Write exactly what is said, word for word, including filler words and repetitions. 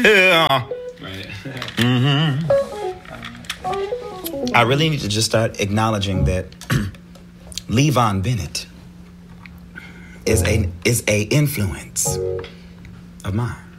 Yeah. Right. Mm-hmm. I really need to just start acknowledging that Levon Bennett is a is a influence of mine.